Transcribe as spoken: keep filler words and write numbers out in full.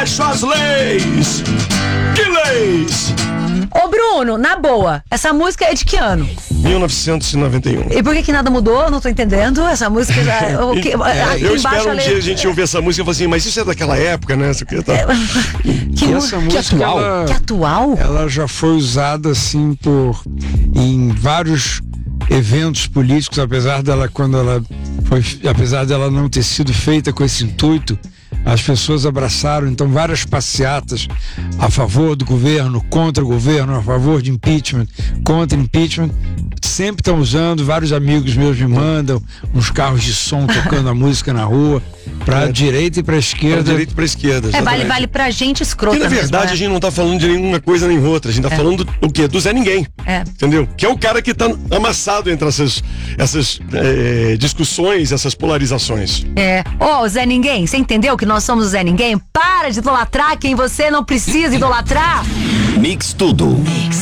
abaixo as leis. Que leis? Ô Bruno, na boa, essa música é de que ano? mil novecentos e noventa e um. E por que que nada mudou? Não tô entendendo. Essa música já... O que, é, aqui eu embaixo espero um a dia letra- a gente ouvir essa música e falar assim, mas isso é daquela época, né? Isso aqui tá... Que, E mu- essa que música, atual? ela- Que atual? Ela já foi usada assim por em vários eventos políticos, apesar dela quando ela foi, apesar dela não ter sido feita com esse intuito, as pessoas abraçaram então várias passeatas a favor do governo, contra o governo, a favor de impeachment, contra impeachment. Sempre estão usando, vários amigos meus me mandam uns carros de som tocando a música na rua, pra É. direita e pra Pra esquerda. direita e pra esquerda. É, vale, exatamente. vale pra gente escrota Porque na mesmo, verdade né? a gente não tá falando de nenhuma coisa nem outra, a gente tá falando do quê? Do Zé Ninguém. É. Entendeu? Que é o cara que tá amassado entre essas, essas eh, discussões, essas polarizações. É. Ô, Zé Ninguém, você entendeu que nós somos o Zé Ninguém? Para de idolatrar quem você não precisa idolatrar. Mix Tudo. Mix.